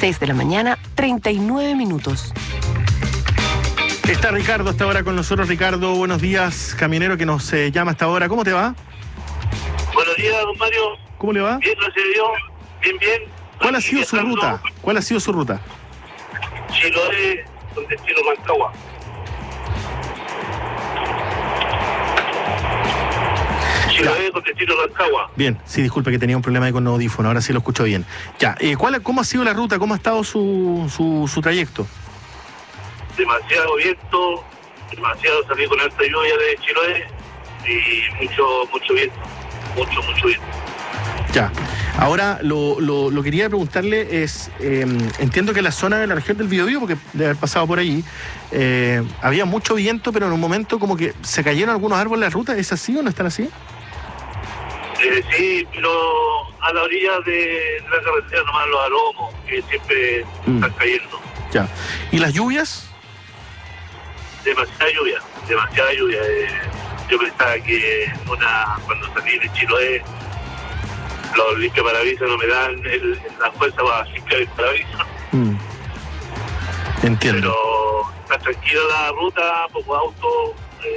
6 de la mañana, 39 minutos. Está Ricardo hasta ahora con nosotros. Ricardo, buenos días, camionero que nos llama hasta ahora. ¿Cómo te va? Buenos días, don Mario. ¿Cómo le va? Bien, gracias a Dios. Bien, bien. ¿Cuál ha sido su ruta? ¿Cuál ha sido su ruta? Chiloé, con destino Rancagua. Chiloé, con destino Rancagua. Bien, sí, disculpe que tenía un problema ahí con el audífono, ahora sí lo escucho bien. Ya, ¿cómo ha sido la ruta? ¿Cómo ha estado su trayecto? Demasiado viento, demasiado, salí con alta lluvia de Chiloé y mucho viento, mucho viento. Ya, ahora lo quería preguntarle es, entiendo que la zona de la región del Biobío, porque de haber pasado por allí, había mucho viento, pero en un momento como que se cayeron algunos árboles en la ruta. ¿Es así o no están así? Sí, pero a la orilla de la carretera nomás los aromos, que siempre están cayendo. Ya, ¿y las lluvias? Demasiada lluvia. Yo pensaba que cuando salí de Chiloé, los limpiaparabrisas no me dan la fuerza para limpiar el parabrisas. Entiendo. Pero está tranquila la ruta, poco auto,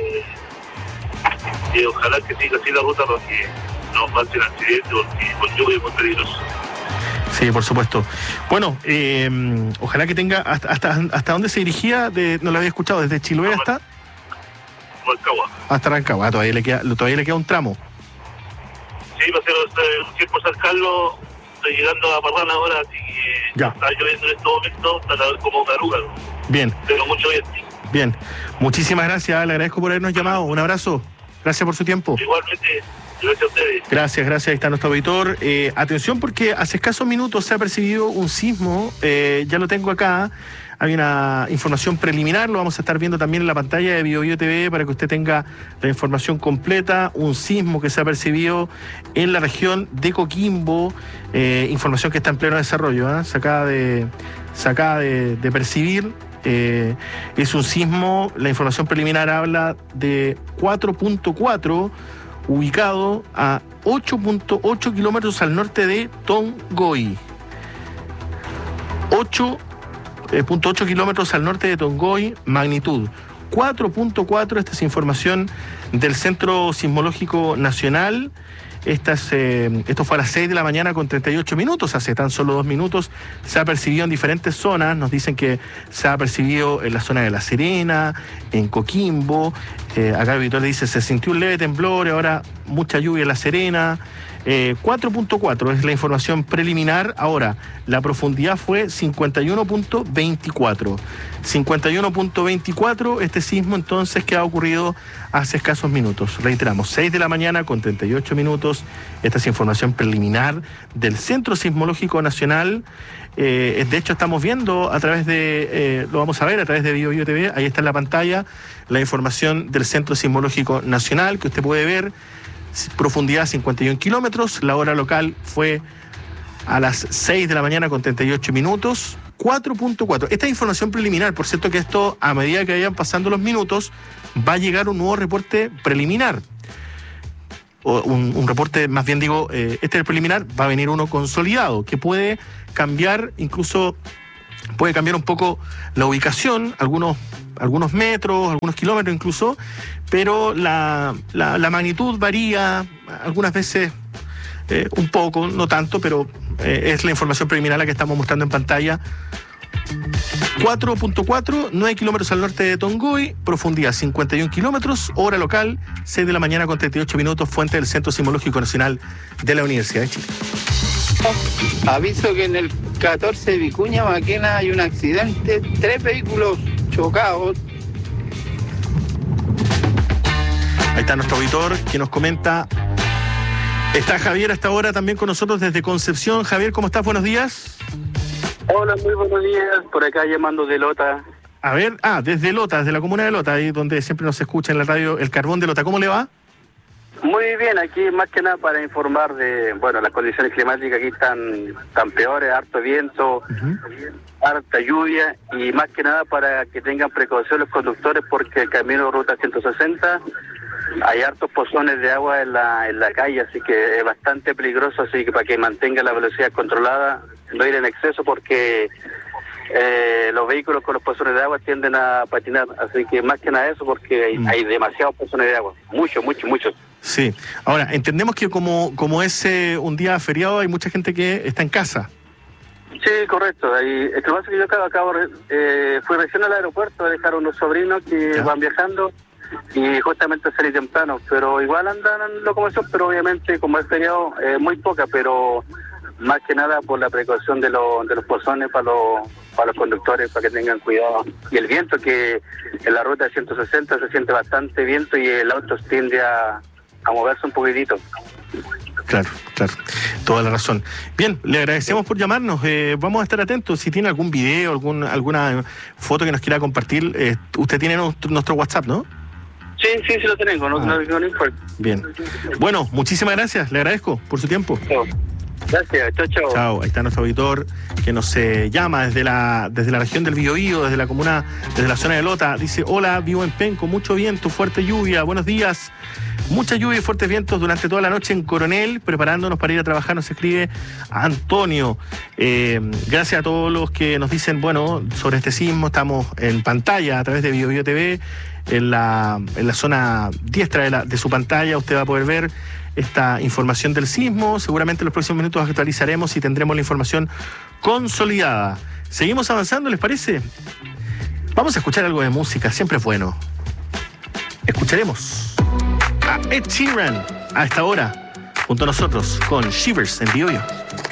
y ojalá que siga así la ruta porque no pasen accidentes, porque con lluvia es muy peligroso. Sí, por supuesto. Bueno, ojalá que tenga... ¿Hasta dónde se dirigía? No lo había escuchado, desde Chiloé hasta... Rancagua. Hasta Rancagua, todavía le queda un tramo. Sí, va a ser un tiempo San Carlos, estoy llegando a Parrana ahora, así que ya. Está lloviendo en estos momentos, está como taruga. Bien. Pero mucho viento. Bien, muchísimas gracias, le agradezco por habernos llamado, un abrazo, gracias por su tiempo. Igualmente. Gracias a ustedes. Gracias, ahí está nuestro auditor. Atención porque hace escasos minutos se ha percibido un sismo, ya lo tengo acá, hay una información preliminar, lo vamos a estar viendo también en la pantalla de Biobío TV para que usted tenga la información completa, un sismo que se ha percibido en la región de Coquimbo, información que está en pleno desarrollo, se acaba de percibir. Es un sismo, la información preliminar habla de 4.4, ubicado a 8.8 kilómetros al norte de Tongoy. 8.8 kilómetros al norte de Tongoy, magnitud 4.4. Esta es información del Centro Sismológico Nacional. Esto fue a las 6 de la mañana con 38 minutos, hace tan solo 2 minutos. Se ha percibido en diferentes zonas, nos dicen que se ha percibido en la zona de La Serena, en Coquimbo. Acá el editor dice, se sintió un leve temblor, ahora mucha lluvia en La Serena. 4.4 es la información preliminar. Ahora, la profundidad fue 51.24. 51.24, este sismo entonces que ha ocurrido hace escasos minutos. Reiteramos, 6 de la mañana con 38 minutos. Esta es información preliminar del Centro Sismológico Nacional. De hecho, estamos viendo a través de, lo vamos a ver a través de Biobío TV, ahí está en la pantalla, la información del Centro Sismológico Nacional que usted puede ver. Profundidad 51 kilómetros, la hora local fue a las 6 de la mañana con 38 minutos, 4.4. Esta es información preliminar, por cierto que esto, a medida que vayan pasando los minutos, va a llegar un nuevo reporte preliminar. O un reporte, más bien digo, este es el preliminar, va a venir uno consolidado, que puede cambiar, incluso puede cambiar un poco la ubicación, algunos metros, algunos kilómetros incluso, pero la magnitud varía, algunas veces un poco, no tanto, pero es la información preliminar la que estamos mostrando en pantalla. 4.4, 9 kilómetros al norte de Tongoy, profundidad 51 kilómetros, hora local, 6 de la mañana con 38 minutos, fuente del Centro Sismológico Nacional de la Universidad de Chile. Aviso que en el 14 de Vicuña Maquena hay un accidente, 3 vehículos chocados. Ahí está nuestro auditor que nos comenta. Está Javier hasta ahora también con nosotros desde Concepción. Javier, ¿cómo estás? Buenos días. Hola, muy buenos días. Por acá llamando de Lota. A ver, desde Lota, desde la comuna de Lota, ahí donde siempre nos escucha en la radio El Carbón de Lota. ¿Cómo le va? Muy bien, aquí más que nada para informar de, las condiciones climáticas aquí están peores, harto viento, harta lluvia y más que nada para que tengan precaución los conductores porque el camino Ruta 160 hay hartos pozones de agua en la calle, así que es bastante peligroso, así que para que mantenga la velocidad controlada, no ir en exceso porque los vehículos con los pozones de agua tienden a patinar, así que más que nada eso porque hay demasiados pozones de agua, muchos. Sí, ahora entendemos que como es un día feriado hay mucha gente que está en casa. Sí, correcto. Ahí, es que lo que pasa es que yo fui recién al aeropuerto a dejar a unos sobrinos que van viajando y justamente salí temprano, pero igual andan en locomoción, pero obviamente como es feriado, muy poca, pero más que nada por la precaución de los pozones para los conductores, para que tengan cuidado. Y el viento, que en la ruta 160 se siente bastante viento y el auto tiende a moverse un poquitito. Claro, toda la razón. Bien, le agradecemos por llamarnos, vamos a estar atentos, si tiene algún video, alguna foto que nos quiera compartir, usted tiene nuestro WhatsApp, ¿no? Sí, lo tengo, no importa. Bien, bueno, muchísimas gracias, le agradezco por su tiempo. Gracias, chao. Chao, ahí está nuestro auditor que nos llama desde la región del Biobío, desde la comuna, desde la zona de Lota. Dice, hola, vivo en Penco, mucho viento, fuerte lluvia, buenos días. Mucha lluvia y fuertes vientos durante toda la noche en Coronel, preparándonos para ir a trabajar, nos escribe Antonio. Gracias a todos los que nos dicen, bueno, sobre este sismo, estamos en pantalla a través de Biobío TV, en la zona diestra de su pantalla, usted va a poder ver esta información del sismo. Seguramente en los próximos minutos actualizaremos y tendremos la información consolidada. Seguimos avanzando, ¿les parece? Vamos a escuchar algo de música, siempre es bueno. Escucharemos a Ed Sheeran a esta hora, junto a nosotros, con Shivers en Biobío.